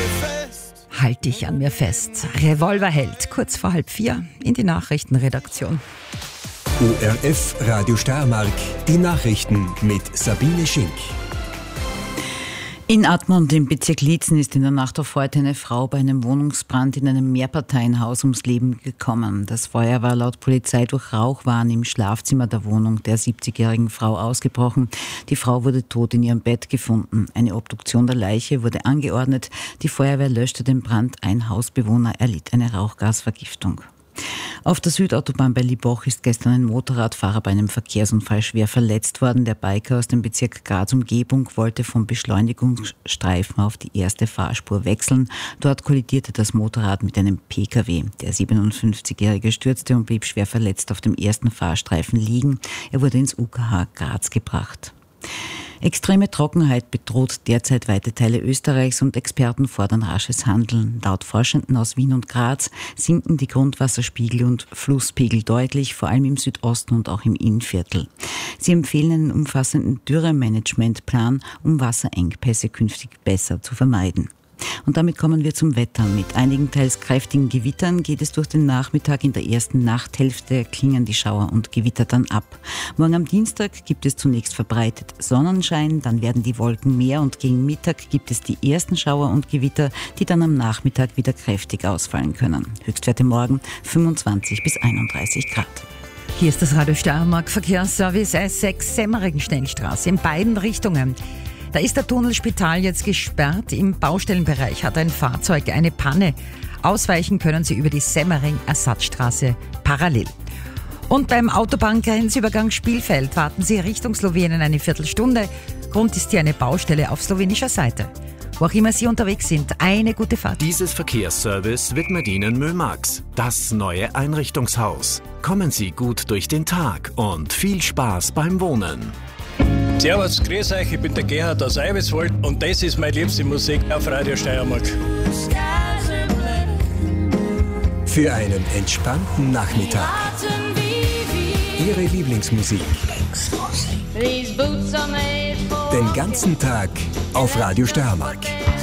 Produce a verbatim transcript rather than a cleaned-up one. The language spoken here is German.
Halt dich an mir fest. Revolverheld, kurz vor halb vier in die Nachrichtenredaktion. O R F Radio Steiermark, die Nachrichten mit Sabine Schink. In Admont im Bezirk Liezen ist in der Nacht auf heute eine Frau bei einem Wohnungsbrand in einem Mehrparteienhaus ums Leben gekommen. Das Feuer war laut Polizei durch Rauchwahn im Schlafzimmer der Wohnung der siebzigjährigen Frau ausgebrochen. Die Frau wurde tot in ihrem Bett gefunden. Eine Obduktion der Leiche wurde angeordnet. Die Feuerwehr löschte den Brand. Ein Hausbewohner erlitt eine Rauchgasvergiftung. Auf der Südautobahn bei Liboch ist gestern ein Motorradfahrer bei einem Verkehrsunfall schwer verletzt worden. Der Biker aus dem Bezirk Graz-Umgebung wollte vom Beschleunigungsstreifen auf die erste Fahrspur wechseln. Dort kollidierte das Motorrad mit einem P K W. Der siebenundfünfzigjährige stürzte und blieb schwer verletzt auf dem ersten Fahrstreifen liegen. Er wurde ins U K H Graz gebracht. Extreme Trockenheit bedroht derzeit weite Teile Österreichs und Experten fordern rasches Handeln. Laut Forschenden aus Wien und Graz sinken die Grundwasserspiegel und Flusspegel deutlich, vor allem im Südosten und auch im Innviertel. Sie empfehlen einen umfassenden Dürremanagementplan, um Wasserengpässe künftig besser zu vermeiden. Und damit kommen wir zum Wetter. Mit einigen teils kräftigen Gewittern geht es durch den Nachmittag. In der ersten Nachthälfte klingen die Schauer und Gewitter dann ab. Morgen am Dienstag gibt es zunächst verbreitet Sonnenschein, dann werden die Wolken mehr und gegen Mittag gibt es die ersten Schauer und Gewitter, die dann am Nachmittag wieder kräftig ausfallen können. Höchstwerte morgen fünfundzwanzig bis einunddreißig Grad. Hier ist das Radio Steiermark Verkehrsservice S sechs Semmering-Schnellstraße in beiden Richtungen. Da ist der Tunnel Spital jetzt gesperrt. Im Baustellenbereich hat ein Fahrzeug eine Panne. Ausweichen können Sie über die Semmering-Ersatzstraße parallel. Und beim Autobahngrenzübergang Spielfeld warten Sie Richtung Slowenien eine Viertelstunde. Grund ist hier eine Baustelle auf slowenischer Seite. Wo auch immer Sie unterwegs sind, eine gute Fahrt. Dieses Verkehrsservice widmet Ihnen Müllmax, das neue Einrichtungshaus. Kommen Sie gut durch den Tag und viel Spaß beim Wohnen. Servus, grüß euch, ich bin der Gerhard aus Eiweswald und das ist meine liebste Musik auf Radio Steiermark. Für einen entspannten Nachmittag. Ihre Lieblingsmusik. Den ganzen Tag auf Radio Steiermark.